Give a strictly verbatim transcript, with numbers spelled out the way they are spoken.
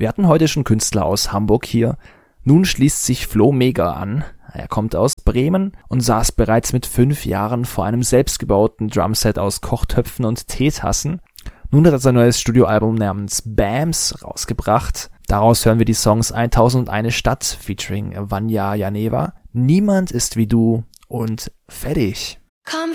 Wir hatten heute schon Künstler aus Hamburg hier. Nun schließt sich Flo Mega an. Er kommt aus Bremen und saß bereits mit fünf Jahren vor einem selbstgebauten Drumset aus Kochtöpfen und Teetassen. Nun hat er sein neues Studioalbum namens Bams rausgebracht. Daraus hören wir die Songs tausendundeine Stadt featuring Vanya Janeva, Niemand ist wie du und Fertig. Komm